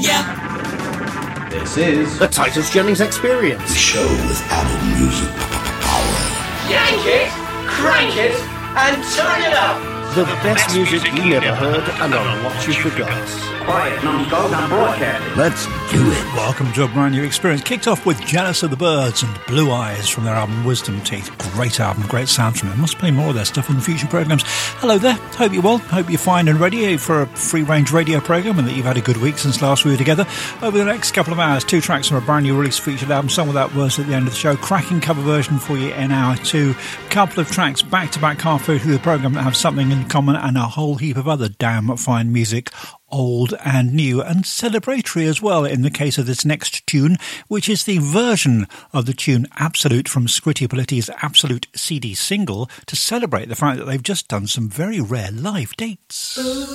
Yeah. This is the Titus Jennings Experience. The show with added music power. Yank it, crank it, and turn it up. The best music you never heard and on what you forgot. Quiet, numbskulls, I'm broadcasting. Let's do it. Welcome to a brand new experience. Kicked off with Jealous of the Birds and Blue Eyes from their album Wisdom Teeth. Great album, great sound from it. Must play more of their stuff in the future programmes. Hello there. Hope you're well. Hope you're fine and ready for a free-range radio programme and that you've had a good week since last we were together. Over the next couple of hours, 2 tracks from a brand new release featured album. Some of that verse at the end of the show. Cracking cover version for you in hour 2. Couple of tracks back-to-back halfway through the programme that have something in common and a whole heap of other damn fine music. Old and new and celebratory as well in the case of this next tune, which is the version of the tune Absolute from Scritti Politi's Absolute CD single to celebrate the fact that they've just done some very rare live dates.